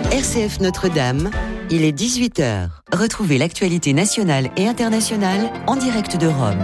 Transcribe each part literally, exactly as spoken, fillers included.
R C F Notre-Dame, il est dix-huit heures. Retrouvez l'actualité nationale et internationale en direct de Rome.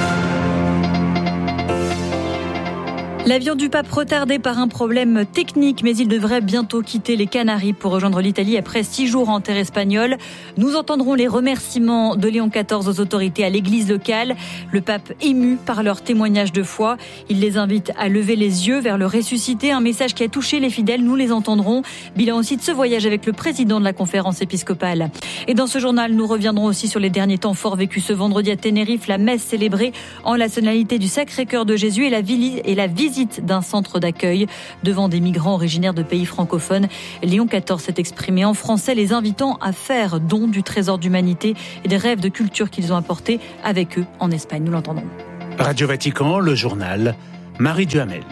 L'avion du pape retardé par un problème technique, mais il devrait bientôt quitter les Canaries pour rejoindre l'Italie après six jours en terre espagnole. Nous entendrons les remerciements de Léon quatorze aux autorités à l'église locale. Le pape ému par leur témoignage de foi. Il les invite à lever les yeux vers le ressuscité, un message qui a touché les fidèles, nous les entendrons. Bilan aussi de ce voyage avec le président de la conférence épiscopale. Et dans ce journal, nous reviendrons aussi sur les derniers temps forts vécus ce vendredi à Tenerife, la messe célébrée en la solennité du Sacré-Cœur de Jésus et la, vili- et la visite d'un centre d'accueil devant des migrants originaires de pays francophones. Léon quatorze s'est exprimé en français, les invitant à faire don du trésor d'humanité et des rêves de culture qu'ils ont apportés avec eux en Espagne. Nous l'entendons. Radio Vatican, le journal, Marie Duhamel.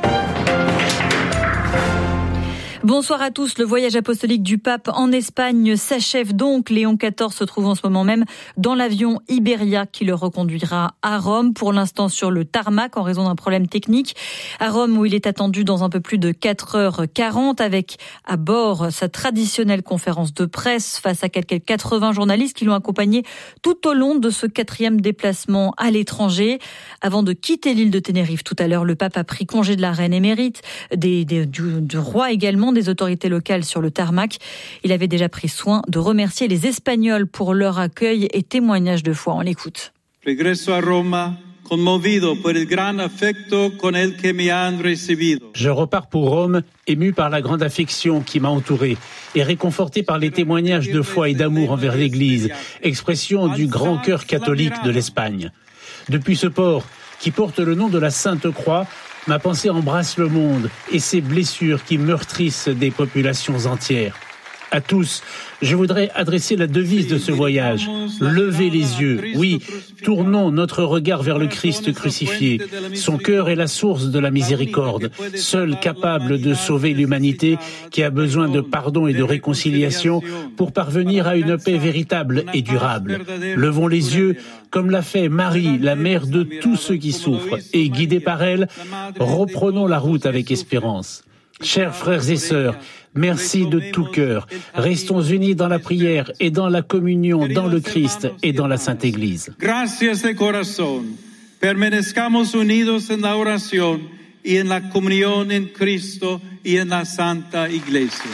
Bonsoir à tous. Le voyage apostolique du pape en Espagne s'achève donc. Léon quatorze se trouve en ce moment même dans l'avion Iberia qui le reconduira à Rome, pour l'instant sur le tarmac en raison d'un problème technique. À Rome où il est attendu dans un peu plus de quatre heures quarante avec à bord sa traditionnelle conférence de presse face à quelques quatre-vingts journalistes qui l'ont accompagné tout au long de ce quatrième déplacement à l'étranger. Avant de quitter l'île de Tenerife tout à l'heure, le pape a pris congé de la reine émérite, des, des, du, du roi également, des autorités locales sur le tarmac. Il avait déjà pris soin de remercier les Espagnols pour leur accueil et témoignage de foi. On l'écoute. Regreso a Roma, conmovido por el gran afecto con el que me han recibido. Je repars pour Rome, ému par la grande affection qui m'a entouré et réconforté par les témoignages de foi et d'amour envers l'Église, expression du grand cœur catholique de l'Espagne. Depuis ce port, qui porte le nom de la Sainte Croix, ma pensée embrasse le monde et ses blessures qui meurtrissent des populations entières. À tous, je voudrais adresser la devise de ce voyage. Levez les yeux. Oui, tournons notre regard vers le Christ crucifié. Son cœur est la source de la miséricorde, seul capable de sauver l'humanité qui a besoin de pardon et de réconciliation pour parvenir à une paix véritable et durable. Levons les yeux comme l'a fait Marie, la mère de tous ceux qui souffrent, et guidés par elle, reprenons la route avec espérance. Chers frères et sœurs, merci de tout cœur. Restons unis dans la prière et dans la communion, dans le Christ et dans la Sainte Église. Gracias de corazón. Permanezcamos unidos en la oración y en la comunión en Cristo y en la Santa Iglesia.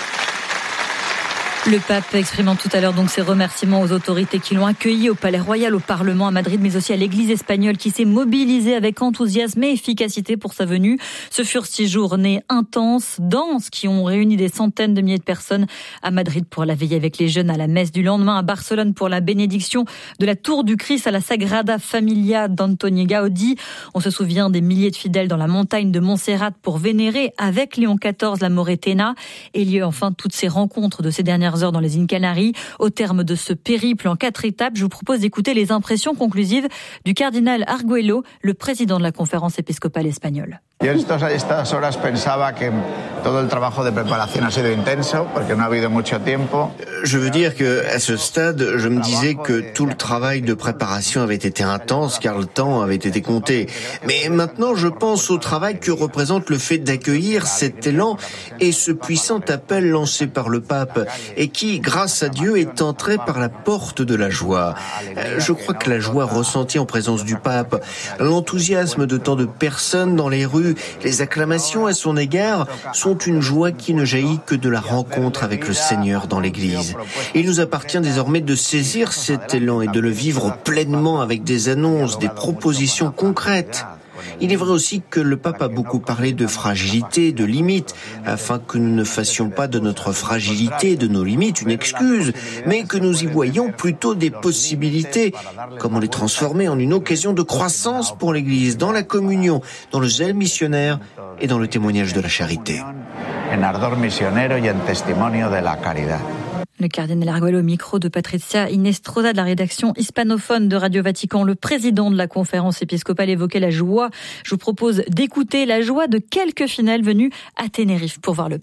Le pape exprimant tout à l'heure donc ses remerciements aux autorités qui l'ont accueilli au Palais Royal, au Parlement à Madrid, mais aussi à l'Église espagnole qui s'est mobilisée avec enthousiasme et efficacité pour sa venue. Ce furent six journées intenses, denses, qui ont réuni des centaines de milliers de personnes à Madrid pour la veille avec les jeunes, à la messe du lendemain, à Barcelone pour la bénédiction de la Tour du Christ, à la Sagrada Familia d'Antoni Gaudí. On se souvient des milliers de fidèles dans la montagne de Montserrat pour vénérer avec Léon quatorze la Moretena. Et il y a eu enfin toutes ces rencontres de ces dernières heures dans les îles Canaries. Au terme de ce périple en quatre étapes, je vous propose d'écouter les impressions conclusives du cardinal Arguello, le président de la conférence épiscopale espagnole. Yo estos, estas horas pensaba que todo el trabajo de preparación ha sido intenso porque no ha habido mucho tiempo. Je veux dire que à ce stade, je me disais que tout le travail de préparation avait été intense car le temps avait été compté. Mais maintenant, je pense au travail que représente le fait d'accueillir cet élan et ce puissant appel lancé par le pape et qui, grâce à Dieu, est entré par la porte de la joie. Je crois que la joie ressentie en présence du pape, l'enthousiasme de tant de personnes dans les rues, les acclamations à son égard sont une joie qui ne jaillit que de la rencontre avec le Seigneur dans l'Église. Il nous appartient désormais de saisir cet élan et de le vivre pleinement avec des annonces, des propositions concrètes. Il est vrai aussi que le pape a beaucoup parlé de fragilité, de limites, afin que nous ne fassions pas de notre fragilité, de nos limites, une excuse, mais que nous y voyions plutôt des possibilités. Comment les transformer en une occasion de croissance pour l'Église, dans la communion, dans le zèle missionnaire et dans le témoignage de la charité. En ardor misionero y en testimonio de la caridad. Le cardinal Arguello au micro de Patricia Inestrosa de la rédaction hispanophone de Radio Vatican. Le président de la conférence épiscopale évoquait la joie. Je vous propose d'écouter la joie de quelques fidèles venus à Tenerife pour voir le pape.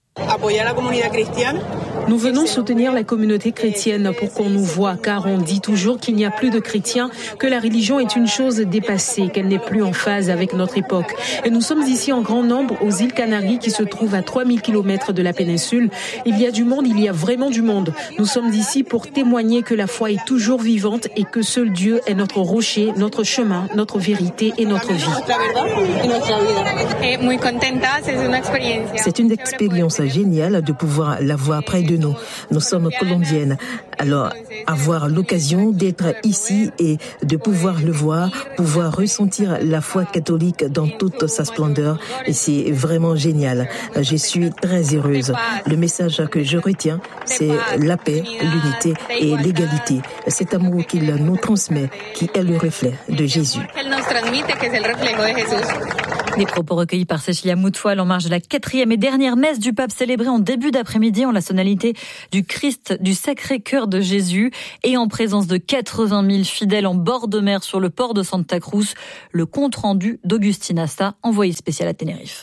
Nous venons soutenir la communauté chrétienne pour qu'on nous voie, car on dit toujours qu'il n'y a plus de chrétiens, que la religion est une chose dépassée, qu'elle n'est plus en phase avec notre époque. Et nous sommes ici en grand nombre aux îles Canaries qui se trouvent à trois mille kilomètres de la péninsule. Il y a du monde, il y a vraiment du monde. Nous sommes ici pour témoigner que la foi est toujours vivante et que seul Dieu est notre rocher, notre chemin, notre vérité et notre vie. C'est une expérience géniale de pouvoir la voir près de nous. Nous sommes colombiennes. Alors, avoir l'occasion d'être ici et de pouvoir le voir, pouvoir ressentir la foi catholique dans toute sa splendeur, et c'est vraiment génial. Je suis très heureuse. Le message que je retiens, c'est la paix, l'unité et l'égalité. Cet amour qu'il nous transmet, qui est le reflet de Jésus. Des propos recueillis par Cécilia Moutoil en marge de la quatrième et dernière messe du pape célébrée en début d'après-midi en la sonalité du Christ du Sacré-Cœur de Jésus et en présence de quatre-vingt mille fidèles en bord de mer sur le port de Santa Cruz. Le compte rendu d'Augustin Asta, envoyé spécial à Tenerife.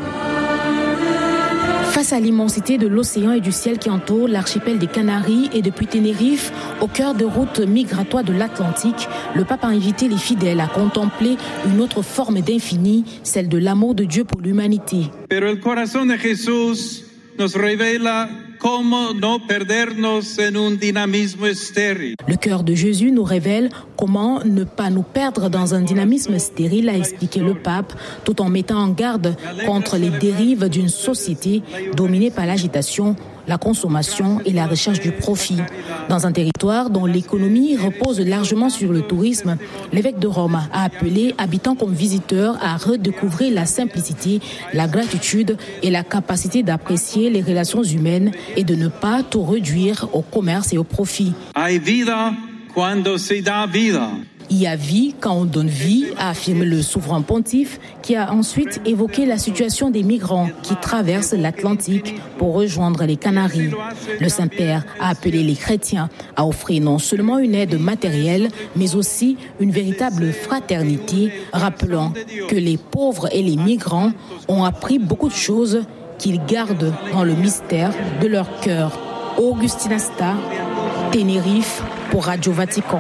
Face à l'immensité de l'océan et du ciel qui entoure l'archipel des Canaries et depuis Tenerife, au cœur des routes migratoires de l'Atlantique, le pape a invité les fidèles à contempler une autre forme d'infini, celle de l'amour de Dieu pour l'humanité. Pero el corazón de Jesús nos revela cómo no perdernos en un dinamismo estéril. Le cœur de Jésus nous révèle comment ne pas nous perdre dans un dynamisme stérile, a expliqué le pape, tout en mettant en garde contre les dérives d'une société dominée par l'agitation, la consommation et la recherche du profit. Dans un territoire dont l'économie repose largement sur le tourisme, l'évêque de Rome a appelé habitants comme visiteurs à redécouvrir la simplicité, la gratitude et la capacité d'apprécier les relations humaines et de ne pas tout réduire au commerce et au profit. Hay vida cuando se da vida. Il y a vie quand on donne vie, a affirmé le souverain pontife, qui a ensuite évoqué la situation des migrants qui traversent l'Atlantique pour rejoindre les Canaries. Le Saint-Père a appelé les chrétiens à offrir non seulement une aide matérielle, mais aussi une véritable fraternité, rappelant que les pauvres et les migrants ont appris beaucoup de choses qu'ils gardent dans le mystère de leur cœur. Augustin Asta, Tenerife, pour Radio Vatican.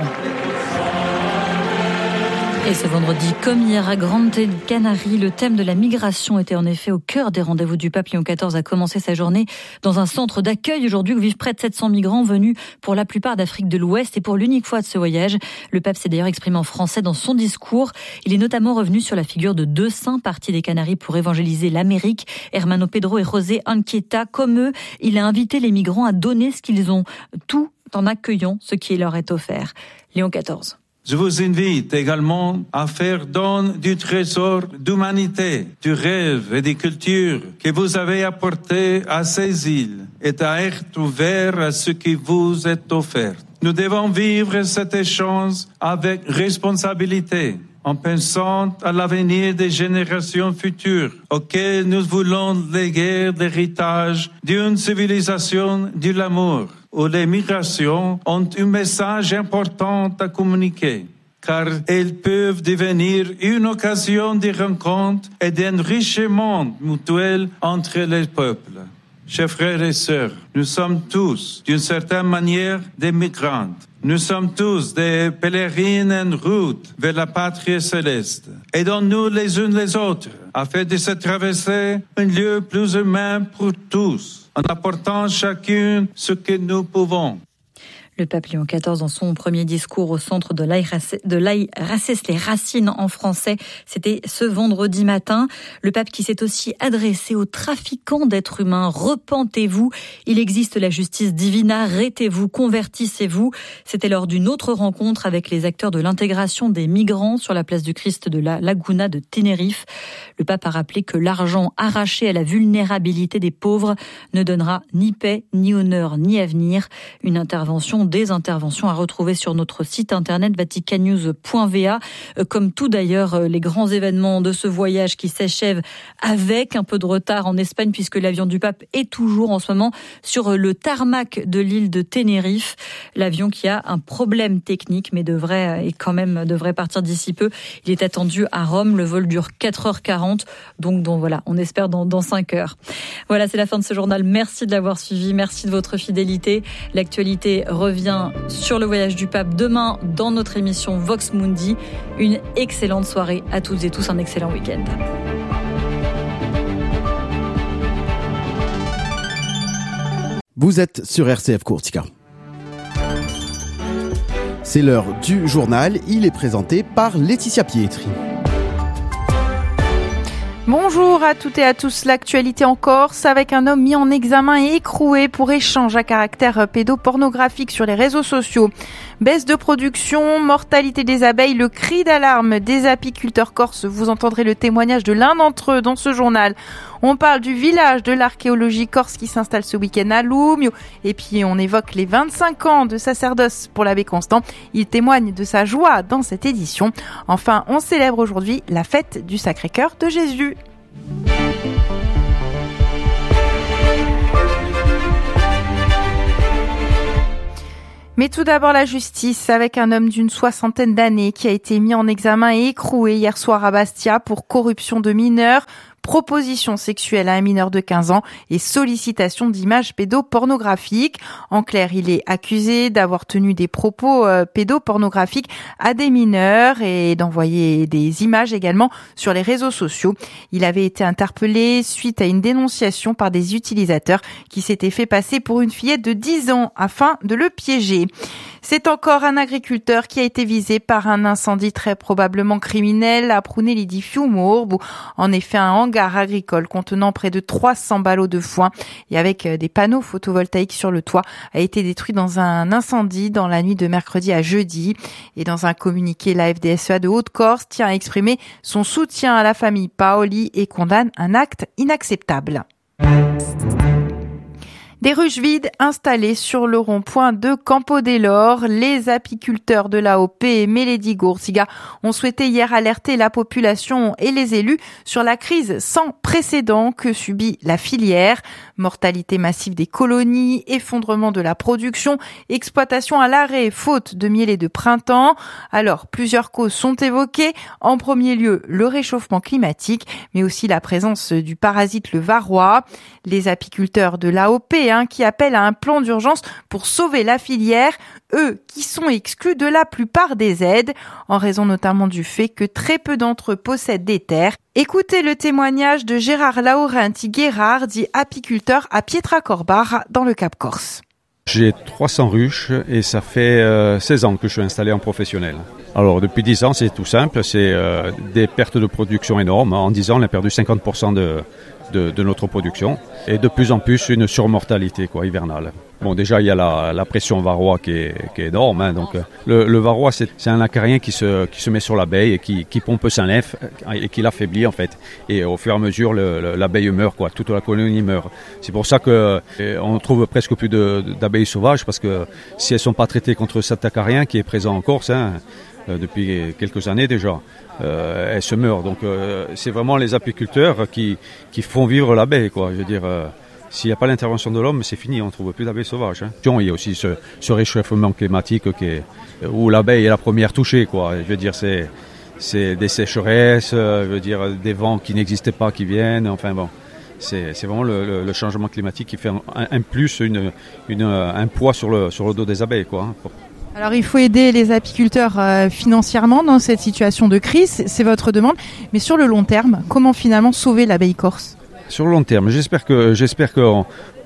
Et ce vendredi, comme hier à Grande Canarie, le thème de la migration était en effet au cœur des rendez-vous du pape Léon quatorze a commencé sa journée dans un centre d'accueil aujourd'hui où vivent près de sept cents migrants venus pour la plupart d'Afrique de l'Ouest. Et pour l'unique fois de ce voyage, le pape s'est d'ailleurs exprimé en français dans son discours. Il est notamment revenu sur la figure de deux saints partis des Canaries pour évangéliser l'Amérique, Hermano Pedro et José Anchieta. Comme eux, il a invité les migrants à donner ce qu'ils ont, tout en accueillant ce qui leur est offert. Léon quatorze. Je vous invite également à faire don du trésor d'humanité, du rêve et des cultures que vous avez apporté à ces îles et à être ouvert à ce qui vous est offert. Nous devons vivre cet échange avec responsabilité, en pensant à l'avenir des générations futures, auxquelles nous voulons léguer l'héritage d'une civilisation de l'amour, où les migrations ont un message important à communiquer, car elles peuvent devenir une occasion de rencontre et d'enrichissement mutuel entre les peuples. Chers frères et sœurs, nous sommes tous, d'une certaine manière, des migrants. Nous sommes tous des pèlerines en route vers la patrie céleste. Aidons-nous les uns les autres afin de se traverser un lieu plus humain pour tous, en apportant chacun ce que nous pouvons. Le pape Léon quatorze, dans son premier discours au centre de l'Aï Racès, les racines en français, c'était ce vendredi matin. Le pape qui s'est aussi adressé aux trafiquants d'êtres humains. Repentez-vous, il existe la justice divine, arrêtez-vous, convertissez-vous. C'était lors d'une autre rencontre avec les acteurs de l'intégration des migrants sur la place du Christ de la Laguna de Tenerife. Le pape a rappelé que l'argent arraché à la vulnérabilité des pauvres ne donnera ni paix, ni honneur, ni avenir. Une intervention des interventions à retrouver sur notre site internet vaticannews point v a. Comme tout d'ailleurs, les grands événements de ce voyage qui s'achève avec un peu de retard en Espagne puisque l'avion du pape est toujours en ce moment sur le tarmac de l'île de Tenerife. L'avion qui a un problème technique mais devrait, et quand même devrait partir d'ici peu. Il est attendu à Rome. Le vol dure quatre heures quarante. Donc, donc voilà, on espère dans, dans cinq heures. Voilà, c'est la fin de ce journal. Merci de l'avoir suivi. Merci de votre fidélité. L'actualité revient sur le voyage du pape demain dans notre émission Vox Mundi. Une excellente soirée à toutes et tous. Un excellent week-end. Vous êtes sur R C F Courtica. C'est l'heure du journal. Il est présenté par Laetitia Pietri. Bonjour à toutes et à tous. L'actualité en Corse avec un homme mis en examen et écroué pour échange à caractère pédopornographique sur les réseaux sociaux. Baisse de production, mortalité des abeilles, le cri d'alarme des apiculteurs corses. Vous entendrez le témoignage de l'un d'entre eux dans ce journal. On parle du village de l'archéologie corse qui s'installe ce week-end à Lumio. Et puis on évoque les vingt-cinq ans de sacerdoce pour l'abbé Constant. Il témoigne de sa joie dans cette édition. Enfin, on célèbre aujourd'hui la fête du Sacré-Cœur de Jésus. Mais tout d'abord la justice avec un homme d'une soixantaine d'années qui a été mis en examen et écroué hier soir à Bastia pour corruption de mineurs, proposition sexuelle à un mineur de quinze ans et sollicitation d'images pédopornographiques. En clair, il est accusé d'avoir tenu des propos euh, pédopornographiques à des mineurs et d'envoyer des images également sur les réseaux sociaux. Il avait été interpellé suite à une dénonciation par des utilisateurs qui s'étaient fait passer pour une fillette de dix ans afin de le piéger. C'est encore un agriculteur qui a été visé par un incendie très probablement criminel à Prunelli di Fiumorbo. En effet, un hangar agricole contenant près de trois cents ballots de foin et avec des panneaux photovoltaïques sur le toit a été détruit dans un incendie dans la nuit de mercredi à jeudi. Et dans un communiqué, la F D S E A de Haute-Corse tient à exprimer son soutien à la famille Paoli et condamne un acte inacceptable. Des ruches vides installées sur le rond-point de Campo dell'Oro. Les apiculteurs de l'A O P et Meledi Gourtiga ont souhaité hier alerter la population et les élus sur la crise sans précédent que subit la filière. Mortalité massive des colonies, effondrement de la production, exploitation à l'arrêt, faute de miel et de printemps. Alors, plusieurs causes sont évoquées. En premier lieu, le réchauffement climatique, mais aussi la présence du parasite le varroa. Les apiculteurs de l'A O P hein, qui appellent à un plan d'urgence pour sauver la filière, eux qui sont exclus de la plupart des aides, en raison notamment du fait que très peu d'entre eux possèdent des terres. Écoutez le témoignage de Gérard Laurenti-Guérard, dit apiculteur à Pietracorbar, dans le Cap Corse. J'ai trois cents ruches et ça fait euh, seize ans que je suis installé en professionnel. Alors depuis dix ans, c'est tout simple, c'est euh, des pertes de production énormes. En dix ans, on a perdu cinquante pour cent de, de, de notre production et de plus en plus une surmortalité quoi, hivernale. Bon, déjà, il y a la, la pression varroa qui est, qui est énorme. Hein, donc, le, le varroa, c'est, c'est un acarien qui se, qui se met sur l'abeille et qui, qui pompe sa nef et qui l'affaiblit, en fait. Et au fur et à mesure, le, le, l'abeille meurt, quoi. Toute la colonie meurt. C'est pour ça que on trouve presque plus de, d'abeilles sauvages parce que si elles sont pas traitées contre cet acarien qui est présent en Corse, hein, depuis quelques années déjà, euh, elles se meurent. Donc, euh, c'est vraiment les apiculteurs qui, qui font vivre l'abeille, quoi. Je veux dire. Euh, S'il n'y a pas l'intervention de l'homme, c'est fini, on ne trouve plus d'abeilles sauvages. Hein. Il y a aussi ce, ce réchauffement climatique qui est, où l'abeille est la première touchée. Quoi. Je veux dire, c'est, c'est des sécheresses, je veux dire, des vents qui n'existaient pas qui viennent. Enfin bon, c'est, c'est vraiment le, le, le changement climatique qui fait un, un plus, une, une, un poids sur le, sur le dos des abeilles. Quoi, hein. Alors il faut aider les apiculteurs euh, financièrement dans cette situation de crise, c'est votre demande. Mais sur le long terme, comment finalement sauver l'abeille corse ? Sur le long terme, j'espère que j'espère que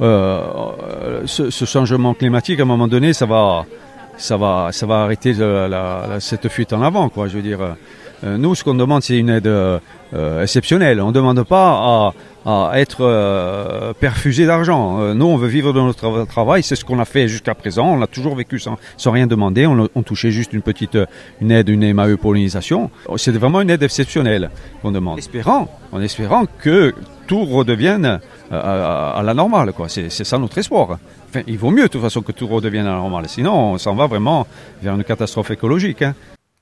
euh, ce, ce changement climatique, à un moment donné, ça va, ça va, ça va arrêter la, la, cette fuite en avant, quoi. Je veux dire, Euh, nous, ce qu'on demande, c'est une aide euh, exceptionnelle. On ne demande pas à, à être euh, perfusé d'argent. Euh, nous, on veut vivre de notre travail. C'est ce qu'on a fait jusqu'à présent. On a toujours vécu sans, sans rien demander. On, on touchait juste une petite une aide, une M A E pollinisation. C'est vraiment une aide exceptionnelle qu'on demande. En espérant, en espérant que tout redevienne à, à la normale, quoi. C'est, c'est ça notre espoir. Enfin, il vaut mieux de toute façon que tout redevienne à la normale. Sinon, on s'en va vraiment vers une catastrophe écologique. Hein.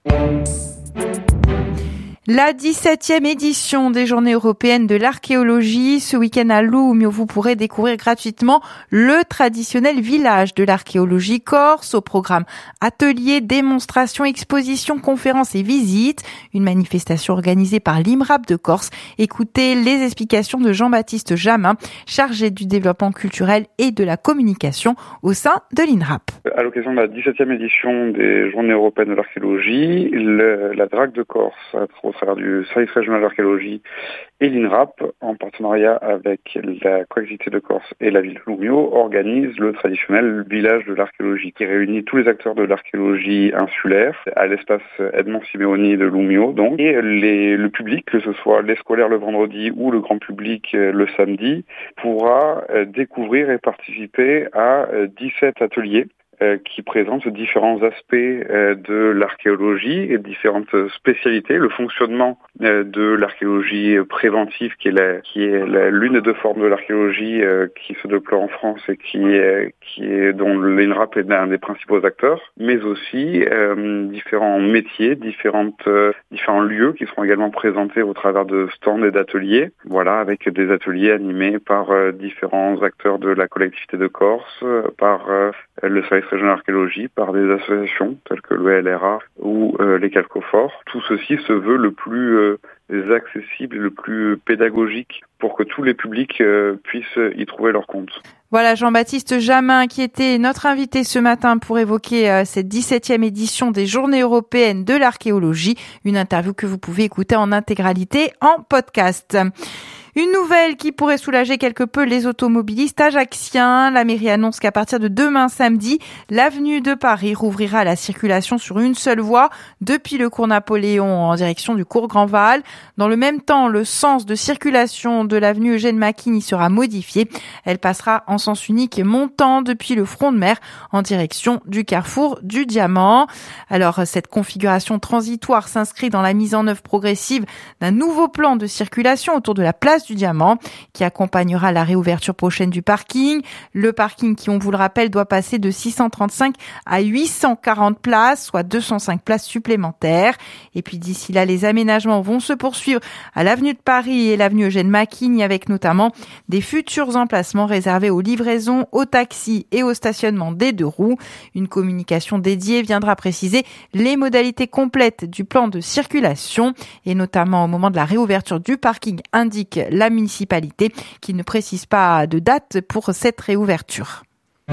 La dix-septième édition des Journées européennes de l'archéologie. Ce week-end à Loumio, vous pourrez découvrir gratuitement le traditionnel village de l'archéologie corse. Au programme ateliers, démonstrations, expositions, conférences et visites. Une manifestation organisée par l'IMRAP de Corse. Écoutez les explications de Jean-Baptiste Jamin, chargé du développement culturel et de la communication au sein de l'INRAP. À l'occasion de la dix-septième édition des Journées européennes de l'archéologie, le, la D R A C de Corse, au travers du service régional d'archéologie et l'INRAP, en partenariat avec la collectivité de Corse et la ville de Loumio, organise le traditionnel village de l'archéologie qui réunit tous les acteurs de l'archéologie insulaire à l'espace Edmond Simeoni de Loumio, donc, et les, le public, que ce soit les scolaires le vendredi ou le grand public le samedi, pourra découvrir et participer à dix-sept ateliers qui présente différents aspects de l'archéologie et différentes spécialités, le fonctionnement de l'archéologie préventive qui est, la, qui est la, l'une des deux formes de l'archéologie qui se déploie en France et qui est, qui est dont l'INRAP est l'un des principaux acteurs, mais aussi euh, différents métiers, différentes, euh, différents lieux qui seront également présentés au travers de stands et d'ateliers, voilà, avec des ateliers animés par euh, différents acteurs de la collectivité de Corse, euh, par euh, le service régional d'archéologie, par des associations telles que le L R A ou euh, les Calcoforts. Tout ceci se veut le plus euh, accessible et le plus pédagogique pour que tous les publics euh, puissent y trouver leur compte. Voilà Jean-Baptiste Jamin qui était notre invité ce matin pour évoquer euh, cette dix-septième édition des Journées européennes de l'archéologie. Une interview que vous pouvez écouter en intégralité en podcast. Une nouvelle qui pourrait soulager quelque peu les automobilistes ajacciens. La mairie annonce qu'à partir de demain samedi, l'avenue de Paris rouvrira à la circulation sur une seule voie depuis le cours Napoléon en direction du cours Grandval. Dans le même temps, le sens de circulation de l'avenue Eugène Maquin y sera modifié. Elle passera en sens unique et montant depuis le front de mer en direction du carrefour du Diamant. Alors, cette configuration transitoire s'inscrit dans la mise en œuvre progressive d'un nouveau plan de circulation autour de la place du Diamant qui accompagnera la réouverture prochaine du parking. Le parking qui, on vous le rappelle, doit passer de six cent trente-cinq à huit cent quarante places, soit deux cent cinq places supplémentaires. Et puis d'ici là, les aménagements vont se poursuivre à l'avenue de Paris et l'avenue Eugène Maquin avec notamment des futurs emplacements réservés aux livraisons, aux taxis et au stationnement des deux roues. Une communication dédiée viendra préciser les modalités complètes du plan de circulation et notamment au moment de la réouverture du parking, indique la municipalité qui ne précise pas de date pour cette réouverture.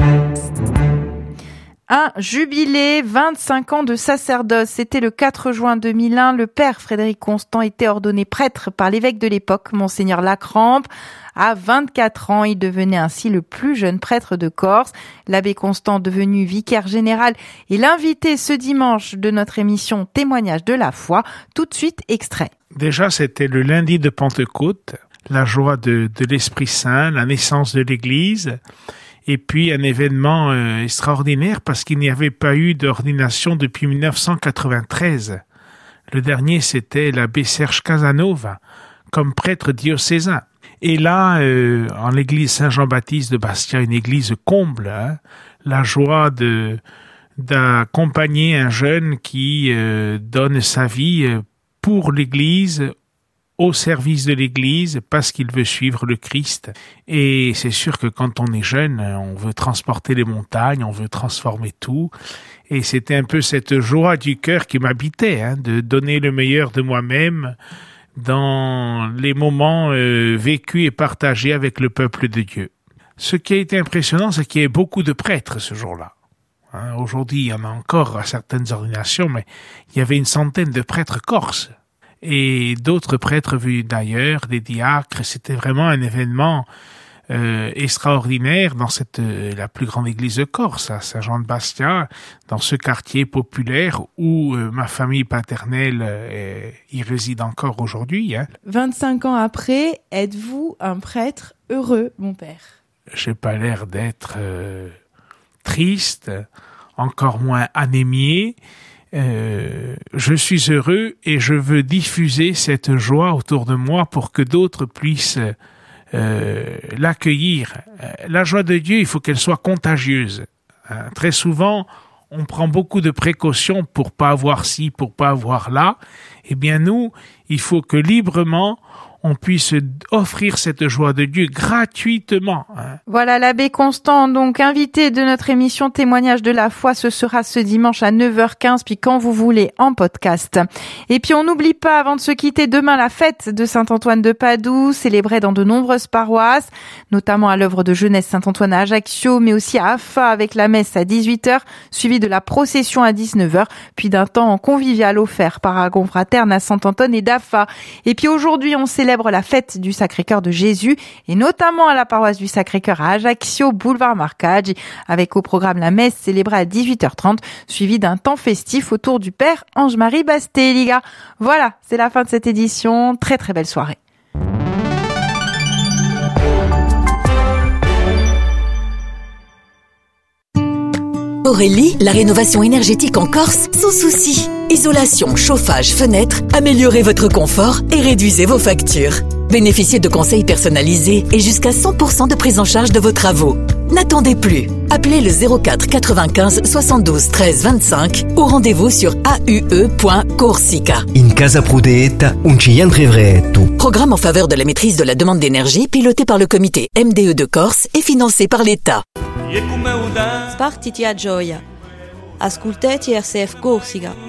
Un jubilé, vingt-cinq ans de sacerdoce. C'était le quatre juin deux mille un. Le père Frédéric Constant était ordonné prêtre par l'évêque de l'époque, Monseigneur Lacrampe. À vingt-quatre ans, il devenait ainsi le plus jeune prêtre de Corse. L'abbé Constant, devenu vicaire général, est l'invité ce dimanche de notre émission Témoignage de la foi. Tout de suite, extrait. Déjà, c'était le lundi de Pentecôte, la joie de, de l'Esprit Saint, la naissance de l'Église, et puis un événement euh, extraordinaire parce qu'il n'y avait pas eu d'ordination depuis dix-neuf cent quatre-vingt-treize. Le dernier, c'était l'abbé Serge Casanova, comme prêtre diocésain. Et là, euh, en l'église Saint-Jean-Baptiste de Bastia, une église comble, hein, la joie de d'accompagner un jeune qui euh, donne sa vie euh, pour l'Église, au service de l'Église, parce qu'il veut suivre le Christ. Et c'est sûr que quand on est jeune, on veut transporter les montagnes, on veut transformer tout. Et c'était un peu cette joie du cœur qui m'habitait, hein, de donner le meilleur de moi-même dans les moments euh, vécus et partagés avec le peuple de Dieu. Ce qui a été impressionnant, c'est qu'il y avait beaucoup de prêtres ce jour-là. Hein, aujourd'hui, il y en a encore à certaines ordinations, mais il y avait une centaine de prêtres corses et d'autres prêtres venus d'ailleurs, des diacres. C'était vraiment un événement euh, extraordinaire dans cette euh, la plus grande église de Corse, à Saint-Jean-de-Bastia, dans ce quartier populaire où euh, ma famille paternelle euh, y réside encore aujourd'hui. Hein. vingt-cinq ans après, êtes-vous un prêtre heureux, mon père? J'ai pas l'air d'être euh, triste, encore moins anémié. Euh, je suis heureux et je veux diffuser cette joie autour de moi pour que d'autres puissent euh, l'accueillir. La joie de Dieu, il faut qu'elle soit contagieuse. Hein, très souvent, on prend beaucoup de précautions pour pas avoir ci, pour pas avoir là. Eh bien nous, il faut que librement on puisse offrir cette joie de Dieu gratuitement. Hein. Voilà, l'abbé Constant, donc invité de notre émission Témoignage de la foi, ce sera ce dimanche à neuf heures quinze, puis quand vous voulez en podcast. Et puis on n'oublie pas, avant de se quitter, demain la fête de Saint-Antoine de Padoue, célébrée dans de nombreuses paroisses, notamment à l'œuvre de jeunesse Saint-Antoine à Ajaccio, mais aussi à Afa avec la messe à dix-huit heures, suivie de la procession à dix-neuf heures, puis d'un temps convivial offert par Aragon Fraterne à Saint-Antoine et d'Afa. Et puis aujourd'hui, on célèbre la fête du Sacré-Cœur de Jésus et notamment à la paroisse du Sacré-Cœur à Ajaccio, boulevard Marcaggi, avec au programme la messe célébrée à dix-huit heures trente, suivie d'un temps festif autour du Père Ange-Marie Bastéliga. Voilà, c'est la fin de cette édition. Très très belle soirée. Aurélie, la rénovation énergétique en Corse, sans souci. Isolation, chauffage, fenêtres, améliorez votre confort et réduisez vos factures. Bénéficiez de conseils personnalisés et jusqu'à cent pour cent de prise en charge de vos travaux. N'attendez plus. Appelez le zéro quatre quatre-vingt-quinze soixante-douze treize vingt-cinq ou rendez-vous sur a u e point corsica. In casa prudetta, un cliente regretto. Programme en faveur de la maîtrise de la demande d'énergie piloté par le comité M D E de Corse et financé par l'État. Spartiti a gioia. Ascoltati R C F Corsica.